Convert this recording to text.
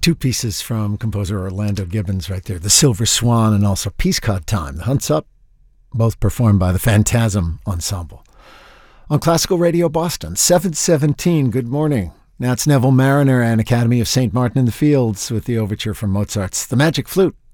two pieces from composer Orlando Gibbons right there, The Silver Swan and also Peascod Time, The Hunt's Up, both performed by the Phantasm Ensemble. On Classical Radio Boston, 7:17, good morning. Now it's Neville Marriner and Academy of St. Martin in the Fields with the overture from Mozart's The Magic Flute